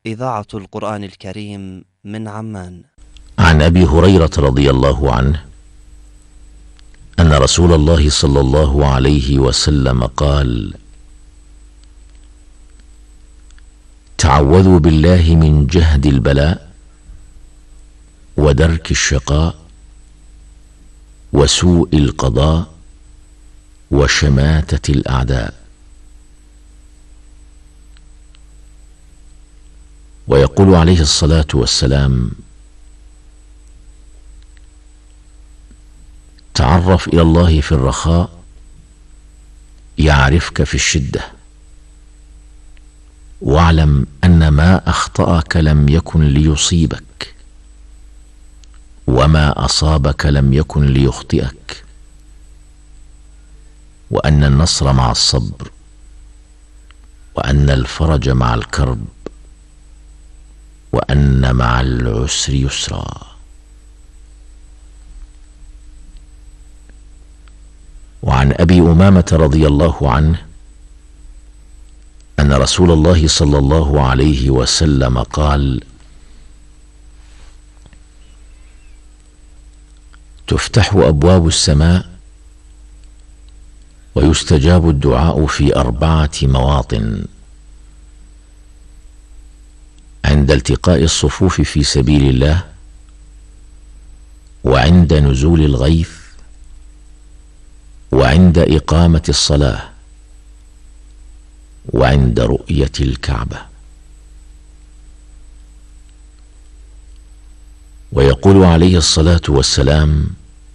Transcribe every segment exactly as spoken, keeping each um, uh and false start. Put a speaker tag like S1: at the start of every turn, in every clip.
S1: إذاعة القرآن الكريم من عمان.
S2: عن أبي هريرة رضي الله عنه أن رسول الله صلى الله عليه وسلم قال: تعوذوا بالله من جهد البلاء ودرك الشقاء وسوء القضاء وشماتة الأعداء. ويقول عليه الصلاة والسلام: تعرف إلى الله في الرخاء يعرفك في الشدة، واعلم أن ما أخطأك لم يكن ليصيبك، وما أصابك لم يكن ليخطئك، وأن النصر مع الصبر، وأن الفرج مع الكرب، وأن مع العسر يسرا. وعن أبي أمامة رضي الله عنه أن رسول الله صلى الله عليه وسلم قال: تفتح أبواب السماء ويستجاب الدعاء في أربعة مواطن: عند التقاء الصفوف في سبيل الله، وعند نزول الغيث، وعند إقامة الصلاة، وعند رؤية الكعبة. ويقول عليه الصلاة والسلام: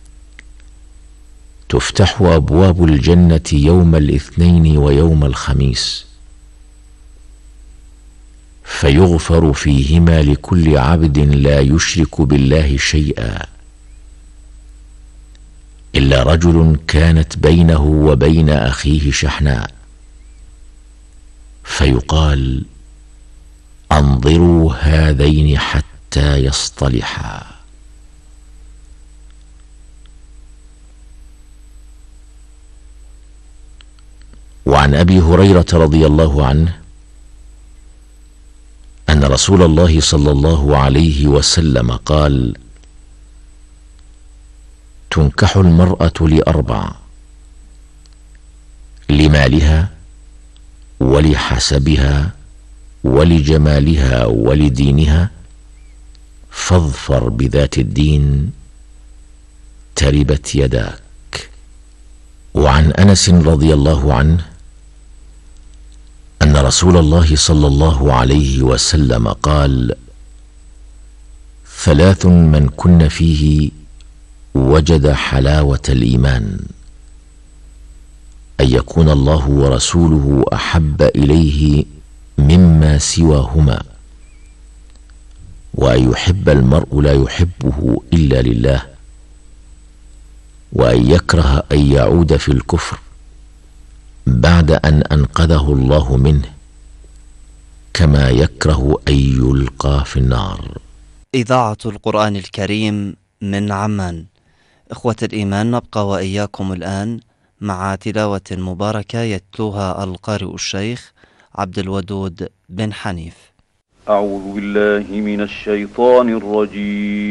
S2: تفتح أبواب الجنة يوم الاثنين ويوم الخميس، فيغفر فيهما لكل عبد لا يشرك بالله شيئا إلا رجل كانت بينه وبين أخيه شحناء، فيقال: أنظروا هذين حتى يصطلحا. وعن أبي هريرة رضي الله عنه أن رسول الله صلى الله عليه وسلم قال: تنكح المرأة لأربع: لمالها، ولحسبها، ولجمالها، ولدينها، فاظفر بذات الدين تربت يداك. وعن أنس رضي الله عنه أن رسول الله صلى الله عليه وسلم قال: ثلاث من كن فيه وجد حلاوة الإيمان: أن يكون الله ورسوله أحب إليه مما سواهما، وأن يحب المرء لا يحبه إلا لله، وأن يكره أن يعود في الكفر بعد أن أنقذه الله منه، كما يكره أن يلقى في النار.
S1: إذاعة القرآن الكريم من عمان. إخوة الإيمان، نبقى وإياكم الآن مع تلاوة مباركة يتلوها القارئ الشيخ عبد الودود بن حنيف.
S3: أعوذ بالله من الشيطان الرجيم.